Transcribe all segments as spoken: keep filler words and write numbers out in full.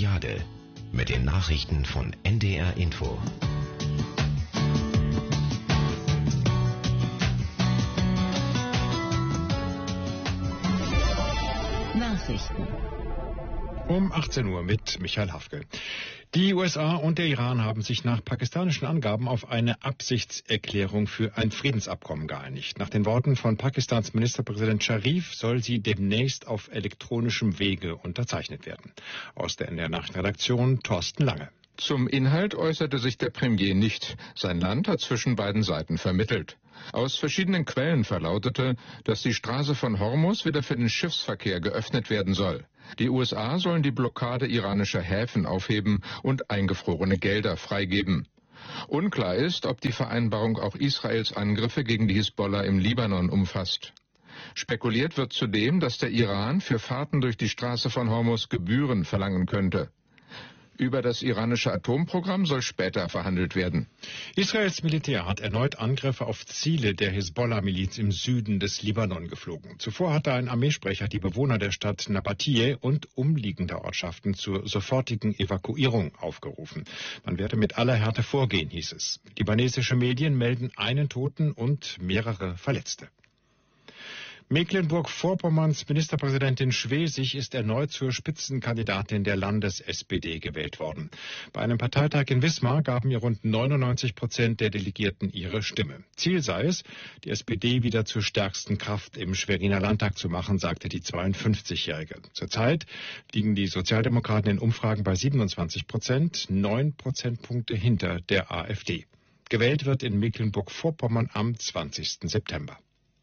Jade mit den Nachrichten von N D R Info. Nachrichten um achtzehn Uhr mit Michael Hafke. Die U S A und der Iran haben sich nach pakistanischen Angaben auf eine Absichtserklärung für ein Friedensabkommen geeinigt. Nach den Worten von Pakistans Ministerpräsident Sharif soll sie demnächst auf elektronischem Wege unterzeichnet werden. Aus der N D R-Nachrichtenredaktion Thorsten Lange. Zum Inhalt äußerte sich der Premier nicht. Sein Land hat zwischen beiden Seiten vermittelt. Aus verschiedenen Quellen verlautete, dass die Straße von Hormuz wieder für den Schiffsverkehr geöffnet werden soll. Die U S A sollen die Blockade iranischer Häfen aufheben und eingefrorene Gelder freigeben. Unklar ist, ob die Vereinbarung auch Israels Angriffe gegen die Hisbollah im Libanon umfasst. Spekuliert wird zudem, dass der Iran für Fahrten durch die Straße von Hormuz Gebühren verlangen könnte. Über das iranische Atomprogramm soll später verhandelt werden. Israels Militär hat erneut Angriffe auf Ziele der Hisbollah-Miliz im Süden des Libanon geflogen. Zuvor hatte ein Armeesprecher die Bewohner der Stadt Nabatiyeh und umliegender Ortschaften zur sofortigen Evakuierung aufgerufen. Man werde mit aller Härte vorgehen, hieß es. Libanesische Medien melden einen Toten und mehrere Verletzte. Mecklenburg-Vorpommerns Ministerpräsidentin Schwesig ist erneut zur Spitzenkandidatin der Landes-S P D gewählt worden. Bei einem Parteitag in Wismar gaben ihr rund neunundneunzig Prozent der Delegierten ihre Stimme. Ziel sei es, die S P D wieder zur stärksten Kraft im Schweriner Landtag zu machen, sagte die zweiundfünfzigjährige. Zurzeit liegen die Sozialdemokraten in Umfragen bei siebenundzwanzig Prozent, neun Prozentpunkte hinter der AfD. Gewählt wird in Mecklenburg-Vorpommern am zwanzigsten September.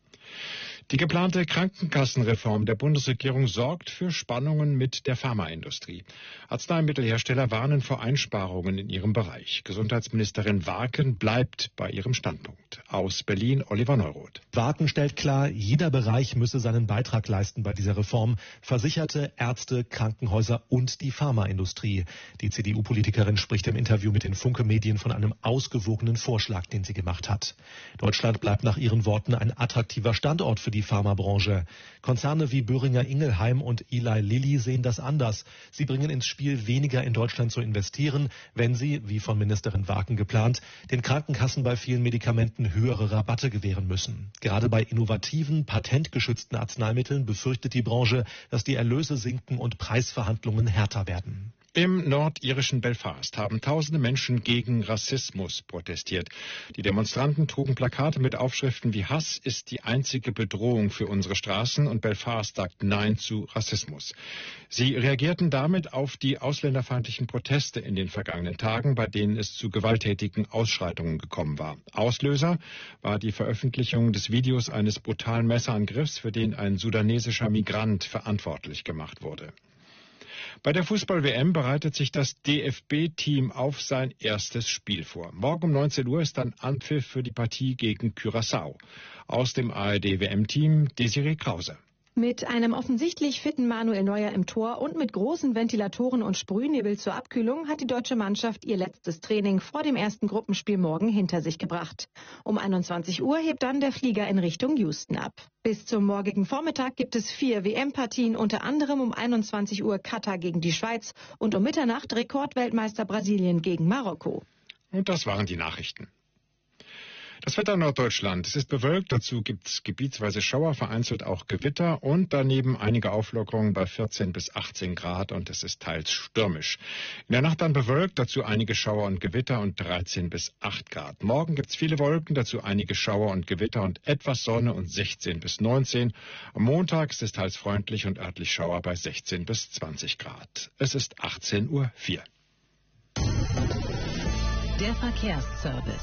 Die geplante Krankenkassenreform der Bundesregierung sorgt für Spannungen mit der Pharmaindustrie. Arzneimittelhersteller warnen vor Einsparungen in ihrem Bereich. Gesundheitsministerin Warken bleibt bei ihrem Standpunkt. Aus Berlin Oliver Neuroth. Warken stellt klar, jeder Bereich müsse seinen Beitrag leisten bei dieser Reform. Versicherte, Ärzte, Krankenhäuser und die Pharmaindustrie. Die C D U-Politikerin spricht im Interview mit den Funke-Medien von einem ausgewogenen Vorschlag, den sie gemacht hat. Deutschland bleibt nach ihren Worten ein attraktiver Standort für die Die Pharmabranche. Konzerne wie Boehringer Ingelheim und Eli Lilly sehen das anders. Sie bringen ins Spiel, weniger in Deutschland zu investieren, wenn sie, wie von Ministerin Warken geplant, den Krankenkassen bei vielen Medikamenten höhere Rabatte gewähren müssen. Gerade bei innovativen, patentgeschützten Arzneimitteln befürchtet die Branche, dass die Erlöse sinken und Preisverhandlungen härter werden. Im nordirischen Belfast haben tausende Menschen gegen Rassismus protestiert. Die Demonstranten trugen Plakate mit Aufschriften wie „Hass ist die einzige Bedrohung für unsere Straßen“ und „Belfast sagt Nein zu Rassismus“. Sie reagierten damit auf die ausländerfeindlichen Proteste in den vergangenen Tagen, bei denen es zu gewalttätigen Ausschreitungen gekommen war. Auslöser war die Veröffentlichung des Videos eines brutalen Messerangriffs, für den ein sudanesischer Migrant verantwortlich gemacht wurde. Bei der Fußball-W M bereitet sich das D F B-Team auf sein erstes Spiel vor. Morgen um neunzehn Uhr ist dann Anpfiff für die Partie gegen Curaçao. Aus dem A R D-W M-Team Desiree Krause. Mit einem offensichtlich fitten Manuel Neuer im Tor und mit großen Ventilatoren und Sprühnebel zur Abkühlung hat die deutsche Mannschaft ihr letztes Training vor dem ersten Gruppenspiel morgen hinter sich gebracht. Um einundzwanzig Uhr hebt dann der Flieger in Richtung Houston ab. Bis zum morgigen Vormittag gibt es vier W M-Partien, unter anderem um einundzwanzig Uhr Katar gegen die Schweiz und um Mitternacht Rekordweltmeister Brasilien gegen Marokko. Und das waren die Nachrichten. Das Wetter in Norddeutschland. Es ist bewölkt, dazu gibt es gebietsweise Schauer, vereinzelt auch Gewitter und daneben einige Auflockerungen bei vierzehn bis achtzehn Grad und es ist teils stürmisch. In der Nacht dann bewölkt, dazu einige Schauer und Gewitter und dreizehn bis acht Grad. Morgen gibt es viele Wolken, dazu einige Schauer und Gewitter und etwas Sonne und sechzehn bis neunzehn. Am Montag ist es teils freundlich und örtlich Schauer bei sechzehn bis zwanzig Grad. Es ist achtzehn Uhr vier. Der Verkehrsservice.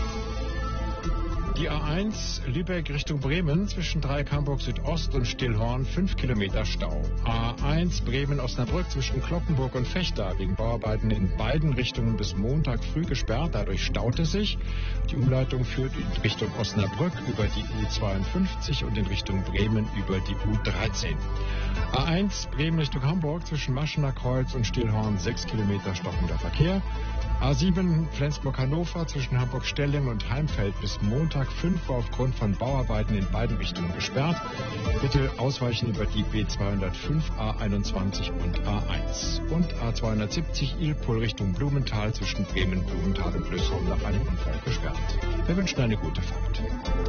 Die A eins Lübeck Richtung Bremen zwischen Dreieck Hamburg Südost und Stillhorn fünf Kilometer Stau. A eins Bremen-Osnabrück zwischen Kloppenburg und Vechta wegen Bauarbeiten in beiden Richtungen bis Montag früh gesperrt. Dadurch staut es sich. Die Umleitung führt in Richtung Osnabrück über die U zweiundfünfzig und in Richtung Bremen über die U dreizehn. A eins Bremen Richtung Hamburg zwischen Maschener Kreuz und Stillhorn sechs Kilometer stockender Verkehr. A sieben Flensburg-Hannover zwischen Hamburg-Stelling und Heimfeld bis Montag fünf Uhr aufgrund von Bauarbeiten in beiden Richtungen gesperrt. Bitte ausweichen über die B zweihundertfünf, A einundzwanzig und A eins. Und A zweihundertsiebzig Ilpol Richtung Blumenthal zwischen Bremen, Blumenthal und Lüssow nach einem Unfall gesperrt. Wir wünschen eine gute Fahrt.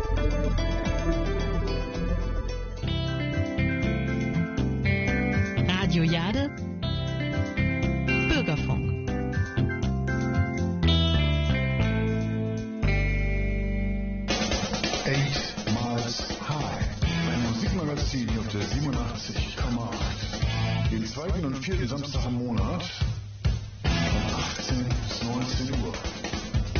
Radio Jade, Bürgerfunk. Eight Miles High, ein Musikmagazin auf der siebenundachtzig Komma acht. Den zweiten und vierten Samstag im Monat von achtzehn bis neunzehn Uhr.